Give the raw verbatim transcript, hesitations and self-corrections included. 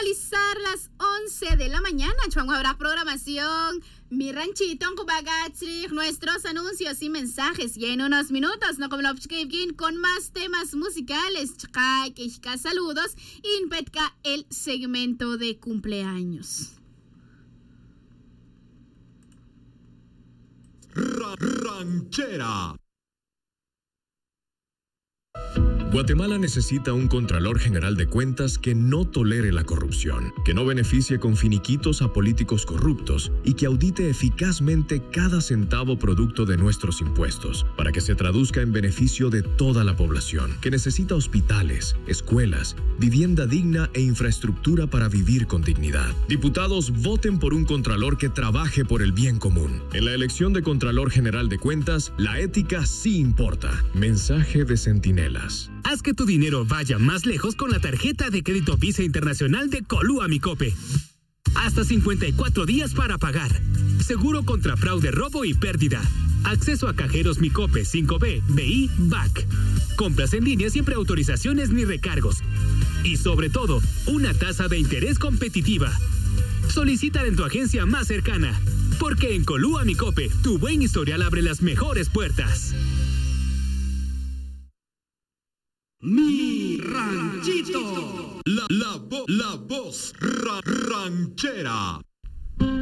puntualizar las once de la mañana. Vamos a ver programación. Mi ranchito, nuestros anuncios y mensajes. Y en unos minutos, no como lo con más temas musicales. Saludos. Inpetka el segmento de cumpleaños. Ra- ranchera. Guatemala necesita un Contralor General de Cuentas que no tolere la corrupción, que no beneficie con finiquitos a políticos corruptos y que audite eficazmente cada centavo producto de nuestros impuestos, para que se traduzca en beneficio de toda la población, que necesita hospitales, escuelas, vivienda digna e infraestructura para vivir con dignidad. Diputados, voten por un Contralor que trabaje por el bien común. En la elección de Contralor General de Cuentas, la ética sí importa. Mensaje de Centinelas. Haz que tu dinero vaya más lejos con la tarjeta de crédito Visa Internacional de Colúa Micope. Hasta cincuenta y cuatro días para pagar. Seguro contra fraude, robo y pérdida. Acceso a cajeros Micope cinco B, B I, B A C. Compras en línea sin preautorizaciones ni recargos. Y sobre todo, una tasa de interés competitiva. Solicítala en tu agencia más cercana. Porque en Colúa Micope, tu buen historial abre las mejores puertas. Mi ranchito. La, la, vo- la voz ra- ranchera.